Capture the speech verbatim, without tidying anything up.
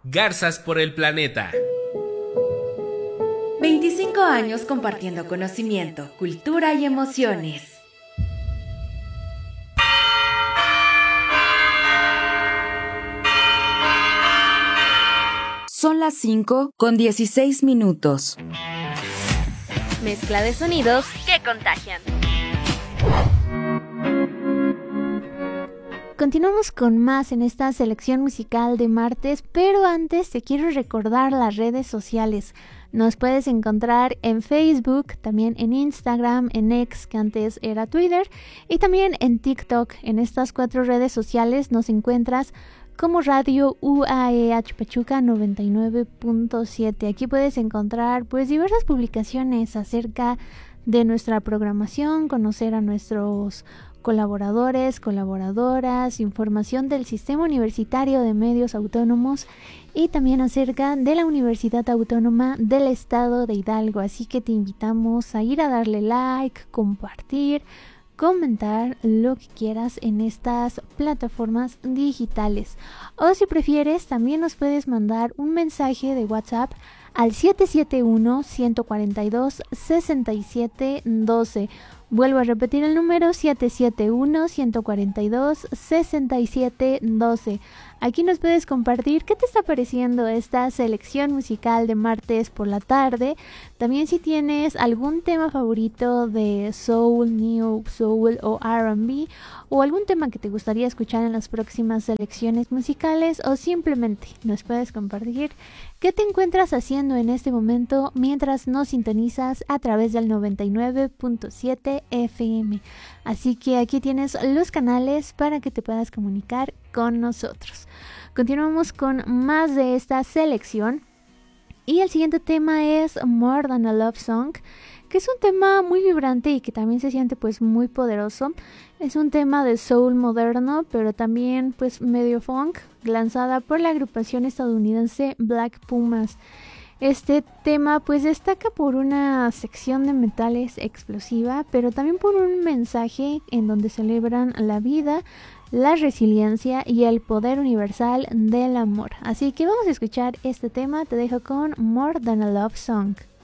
Garzas por el planeta. veinticinco años compartiendo conocimiento, cultura y emociones. Son las cinco con dieciséis minutos. Mezcla de sonidos que contagian. Continuamos con más en esta selección musical de martes, pero antes te quiero recordar las redes sociales. Nos puedes encontrar en Facebook, también en Instagram, en X, que antes era Twitter, y también en TikTok. En estas cuatro redes sociales nos encuentras como Radio U A E H Pachuca noventa y nueve punto siete. Aquí puedes encontrar pues diversas publicaciones acerca de nuestra programación, conocer a nuestros colaboradores, colaboradoras, información del Sistema Universitario de Medios Autónomos y también acerca de la Universidad Autónoma del Estado de Hidalgo. Así que te invitamos a ir a darle like, compartir, comentar lo que quieras en estas plataformas digitales. O si prefieres, también nos puedes mandar un mensaje de WhatsApp al siete siete uno, uno cuatro dos, seis siete uno dos. Vuelvo a repetir el número siete siete uno, uno cuatro dos, seis siete uno dos. Aquí nos puedes compartir qué te está pareciendo esta selección musical de martes por la tarde. También si tienes algún tema favorito de soul, new soul o R and B, o algún tema que te gustaría escuchar en las próximas selecciones musicales, o simplemente nos puedes compartir qué te encuentras haciendo en este momento mientras nos sintonizas a través del noventa y nueve punto siete F M. Así que aquí tienes los canales para que te puedas comunicar con nosotros. Continuamos con más de esta selección y el siguiente tema es More Than a Love Song, que es un tema muy vibrante y que también se siente pues muy poderoso. Es un tema de soul moderno, pero también pues medio funk, lanzada por la agrupación estadounidense Black Pumas. Este tema pues destaca por una sección de metales explosiva, pero también por un mensaje en donde celebran la vida, la resiliencia y el poder universal del amor. Así que vamos a escuchar este tema. Te dejo con More Than a Love Song.